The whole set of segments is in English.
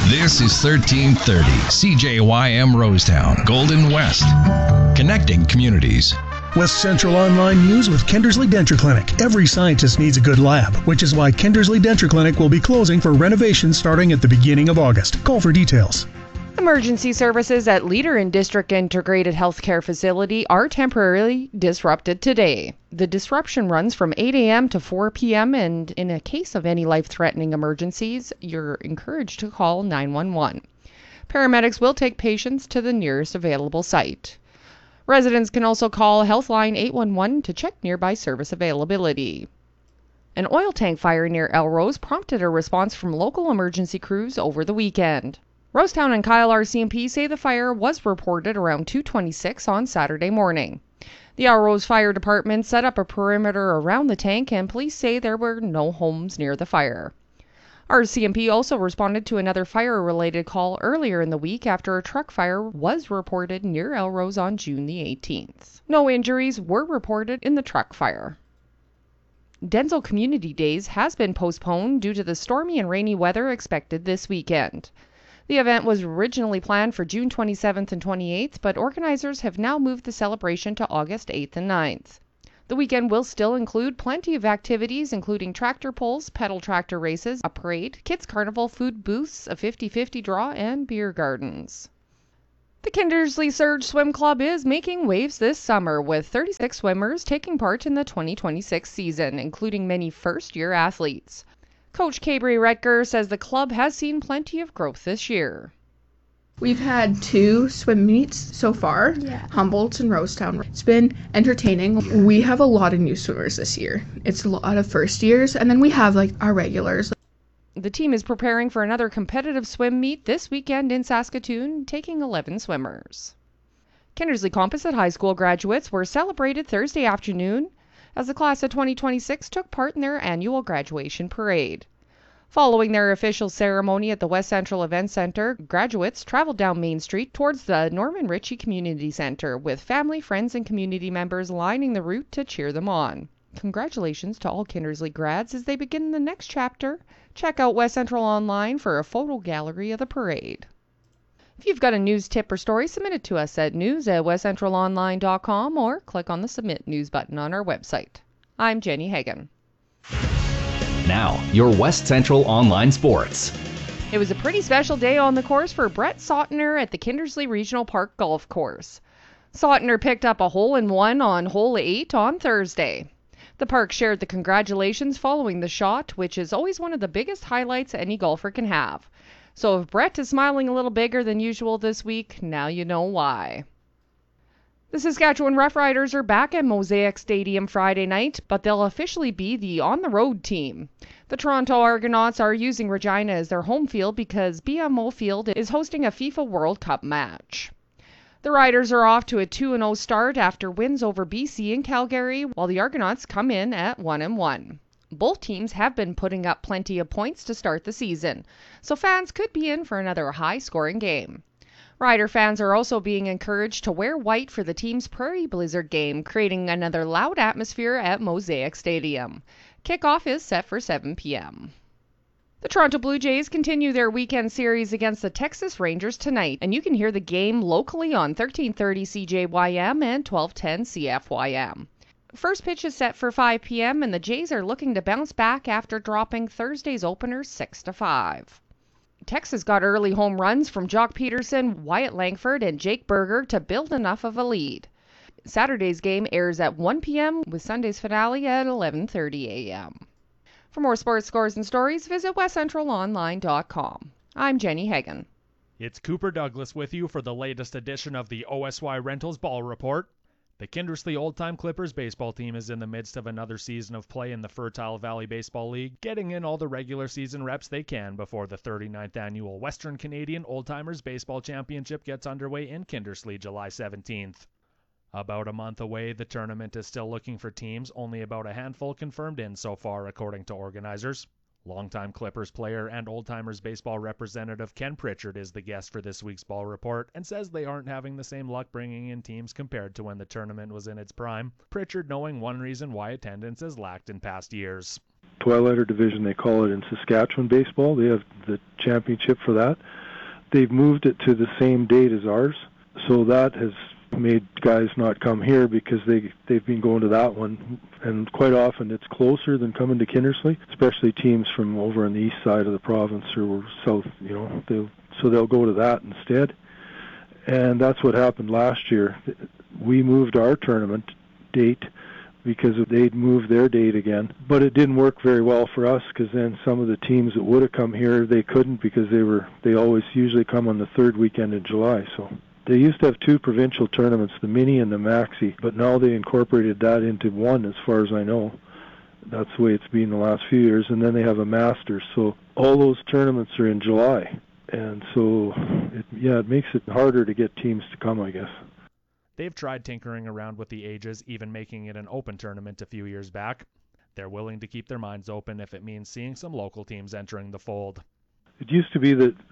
This is 1330 CJYM Rosetown, Golden West. Connecting communities. West Central Online News with Kindersley Denture Clinic. Every scientist needs a good lab, which is why Kindersley Denture Clinic will be closing for renovation starting at the beginning of August. Call for details. Emergency services at Leader and District Integrated Healthcare Facility are temporarily disrupted today. The disruption runs from 8 a.m. to 4 p.m. and in a case of any life-threatening emergencies, you're encouraged to call 911. Paramedics will take patients to the nearest available site. Residents can also call Healthline 811 to check nearby service availability. An oil tank fire near Elrose prompted a response from local emergency crews over the weekend. Rosetown and Kyle RCMP say the fire was reported around 2:26 on Saturday morning. The Elrose Fire Department set up a perimeter around the tank and police say there were no homes near the fire. RCMP also responded to another fire-related call earlier in the week after a truck fire was reported near Elrose on June the 18th. No injuries were reported in the truck fire. Denzel Community Days has been postponed due to the stormy and rainy weather expected this weekend. The event was originally planned for June 27th and 28th, but organizers have now moved the celebration to August 8th and 9th. The weekend will still include plenty of activities, including tractor pulls, pedal tractor races, a parade, kids carnival, food booths, a 50-50 draw, and beer gardens. The Kindersley Surge Swim Club is making waves this summer, with 36 swimmers taking part in the 2026 season, including many first-year athletes. Coach Cabry Retger says the club has seen plenty of growth this year. We've had 2 swim meets so far, Humboldt and Rosetown. It's been entertaining. We have a lot of new swimmers this year. It's a lot of first years, and then we have our regulars. The team is preparing for another competitive swim meet this weekend in Saskatoon, taking 11 swimmers. Kindersley Composite High School graduates were celebrated Thursday afternoon as the class of 2026 took part in their annual graduation parade. Following their official ceremony at the West Central Event Center, graduates traveled down Main Street towards the Norman Ritchie Community Center, with family, friends, and community members lining the route to cheer them on. Congratulations to all Kindersley grads as they begin the next chapter. Check out West Central Online for a photo gallery of the parade. If you've got a news tip or story, submit it to us at news@westcentralonline.com or click on the Submit News button on our website. I'm Jenny Hagan. Now, your West Central Online Sports. It was a pretty special day on the course for Brett Sautner at the Kindersley Regional Park Golf Course. Sautner picked up a hole-in-one on hole 8 on Thursday. The park shared the congratulations following the shot, which is always one of the biggest highlights any golfer can have. So if Brett is smiling a little bigger than usual this week, now you know why. The Saskatchewan Roughriders are back at Mosaic Stadium Friday night, but they'll officially be the on-the-road team. The Toronto Argonauts are using Regina as their home field because BMO Field is hosting a FIFA World Cup match. The Riders are off to a 2-0 start after wins over BC and Calgary, while the Argonauts come in at 1-1. Both teams have been putting up plenty of points to start the season, so fans could be in for another high-scoring game. Rider fans are also being encouraged to wear white for the team's Prairie Blizzard game, creating another loud atmosphere at Mosaic Stadium. Kickoff is set for 7 p.m. The Toronto Blue Jays continue their weekend series against the Texas Rangers tonight, and you can hear the game locally on 1330 CJYM and 1210 CFYM. First pitch is set for 5 p.m., and the Jays are looking to bounce back after dropping Thursday's opener 6-5. Texas got early home runs from Jock Peterson, Wyatt Langford, and Jake Berger to build enough of a lead. Saturday's game airs at 1 p.m. with Sunday's finale at 11:30 a.m. For more sports scores and stories, visit westcentralonline.com. I'm Jenny Hagan. It's Cooper Douglas with you for the latest edition of the OSY Rentals Ball Report. The Kindersley Old Time Clippers baseball team is in the midst of another season of play in the Fertile Valley Baseball League, getting in all the regular season reps they can before the 39th annual Western Canadian Old Timers Baseball Championship gets underway in Kindersley July 17th. About a month away, the tournament is still looking for teams, only about a handful confirmed in so far, according to organizers. Longtime Clippers player and Old Timers baseball representative Ken Pritchard is the guest for this week's Ball Report and says they aren't having the same luck bringing in teams compared to when the tournament was in its prime. Pritchard knowing one reason why attendance has lacked in past years. Twilighter division, they call it, in Saskatchewan baseball. They have the championship for that. They've moved it to the same date as ours, so that has made guys not come here because they've been going to that one, and quite often it's closer than coming to Kindersley, especially teams from over on the east side of the province or south, so they'll go to that instead. And that's what happened last year. We moved our tournament date because they'd moved their date again, but it didn't work very well for us because then some of the teams that would have come here, they couldn't because they always usually come on the third weekend in July. So they used to have two provincial tournaments, the Mini and the Maxi, but now they incorporated that into one as far as I know. That's the way it's been the last few years. And then they have a Masters. So all those tournaments are in July. And so, it makes it harder to get teams to come, I guess. They've tried tinkering around with the ages, even making it an open tournament a few years back. They're willing to keep their minds open if it means seeing some local teams entering the fold. It used to be that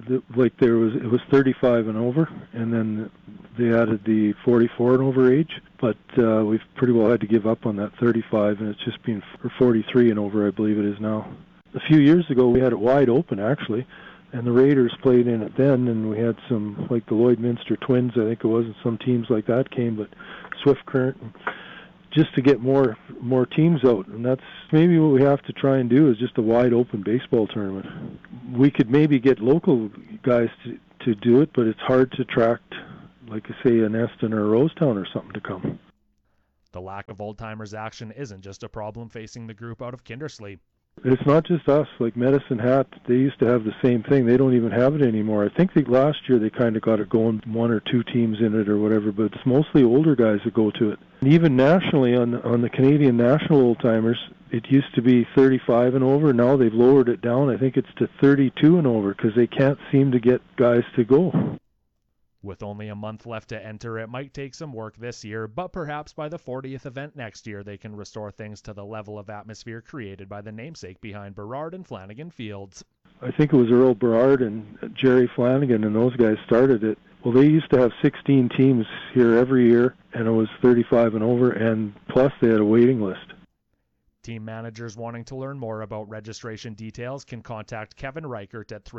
it was 35 and over, and then they added the 44 and over age, but we've pretty well had to give up on that 35, and it's just been 43 and over, I believe it is now. A few years ago, we had it wide open, actually, and the Raiders played in it then, and we had some, like the Lloydminster Twins, I think it was, and some teams like that came, but Swift Current, just to get more teams out. And that's maybe what we have to try and do, is just a wide open baseball tournament. We could maybe get local guys to do it, but it's hard to attract, like I say, an Eston or a Rosetown or something to come. The lack of old-timers action isn't just a problem facing the group out of Kindersley. It's not just us. Like Medicine Hat, they used to have the same thing. They don't even have it anymore. I think last year they kind of got it going, one or two teams in it or whatever, but it's mostly older guys that go to it. And even nationally, on the Canadian National Old Timers, it used to be 35 and over. Now they've lowered it down. I think it's to 32 and over because they can't seem to get guys to go. With only a month left to enter, it might take some work this year, but perhaps by the 40th event next year they can restore things to the level of atmosphere created by the namesake behind Burrard and Flanagan Fields. I think it was Earl Burrard and Jerry Flanagan and those guys started it. Well, they used to have 16 teams here every year, and it was 35 and over, and plus they had a waiting list. Team managers wanting to learn more about registration details can contact Kevin Reichert at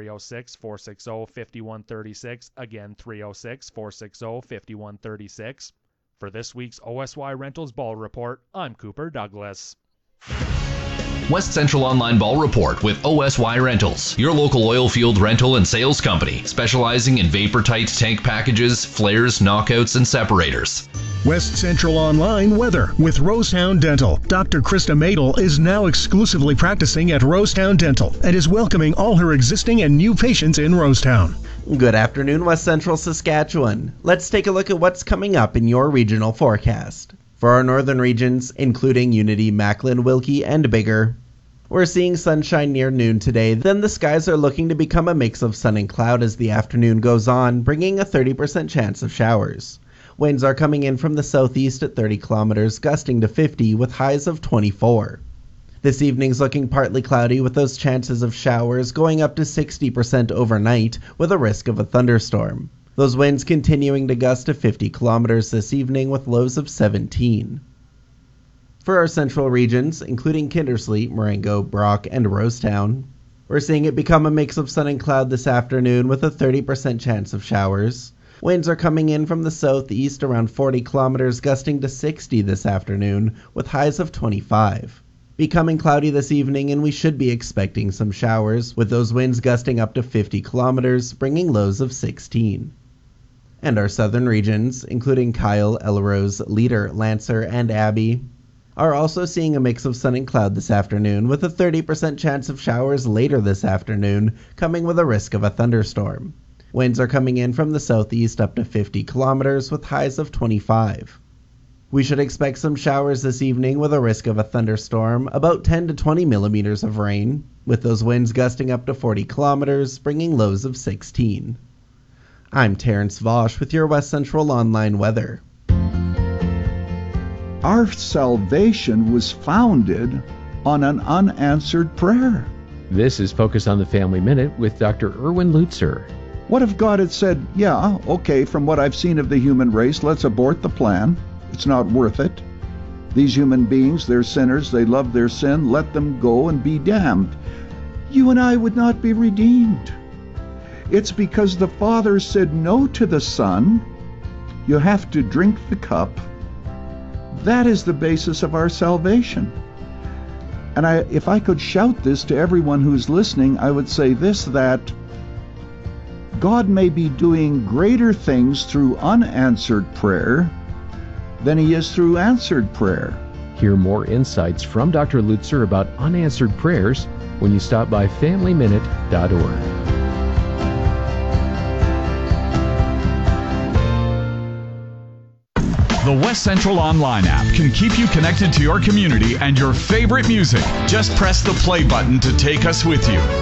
306-460-5136, again 306-460-5136. For this week's OSY Rentals Ball Report, I'm Cooper Douglas. West Central Online Ball Report with OSY Rentals, your local oil field rental and sales company, specializing in vapor-tight tank packages, flares, knockouts, and separators. West Central Online weather with Rosetown Dental. Dr. Krista Madel is now exclusively practicing at Rosetown Dental and is welcoming all her existing and new patients in Rosetown. Good afternoon, West Central Saskatchewan. Let's take a look at what's coming up in your regional forecast. For our northern regions, including Unity, Macklin, Wilkie, and Biggar, we're seeing sunshine near noon today, then the skies are looking to become a mix of sun and cloud as the afternoon goes on, bringing a 30% chance of showers. Winds are coming in from the southeast at 30 kilometers, gusting to 50 with highs of 24. This evening's looking partly cloudy with those chances of showers going up to 60% overnight with a risk of a thunderstorm. Those winds continuing to gust to 50 kilometers this evening with lows of 17. For our central regions, including Kindersley, Marengo, Brock, and Rosetown, we're seeing it become a mix of sun and cloud this afternoon with a 30% chance of showers. Winds are coming in from the southeast around 40 kilometers, gusting to 60 this afternoon with highs of 25. Becoming cloudy this evening, and we should be expecting some showers, with those winds gusting up to 50 kilometers, bringing lows of 16. And our southern regions, including Kyle, Elrose, Leader, Lancer, and Abbey, are also seeing a mix of sun and cloud this afternoon, with a 30% chance of showers later this afternoon, coming with a risk of a thunderstorm. Winds are coming in from the southeast up to 50 kilometers with highs of 25. We should expect some showers this evening with a risk of a thunderstorm, about 10 to 20 millimeters of rain, with those winds gusting up to 40 kilometers, bringing lows of 16. I'm Terrence Vosch with your West Central Online weather. Our salvation was founded on an unanswered prayer. This is Focus on the Family Minute with Dr. Erwin Lutzer. What if God had said, yeah, okay, from what I've seen of the human race, let's abort the plan. It's not worth it. These human beings, they're sinners, they love their sin, let them go and be damned. You and I would not be redeemed. It's because the Father said no to the Son. You have to drink the cup. That is the basis of our salvation. And if I could shout this to everyone who's listening, I would say this, that God may be doing greater things through unanswered prayer than he is through answered prayer. Hear more insights from Dr. Lutzer about unanswered prayers when you stop by FamilyMinute.org. The West Central Online app can keep you connected to your community and your favorite music. Just press the play button to take us with you.